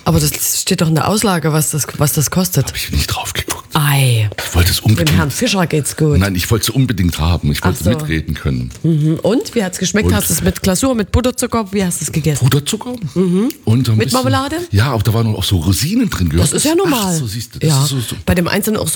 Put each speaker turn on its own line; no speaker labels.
Aber das steht doch in der Auslage, was das kostet.
Habe ich nicht drauf geguckt.
Ei.
Ich wollte es unbedingt.
Dem Herrn Fischer geht's gut.
Nein, ich wollte es unbedingt haben. Ich wollte
Ach so.
mitreden können.
Und? Wie hat's geschmeckt?
Und-
Hast du es mit Glasur, mit Butterzucker? Wie hast du es gegessen?
Puderzucker. Und ein
Mit Marmelade?
Ja, aber da waren auch so Rosinen drin. Gehört
Das ist ja normal.
Ach, so siehst du. Das
ja.
ist so.
Bei dem einen sind auch so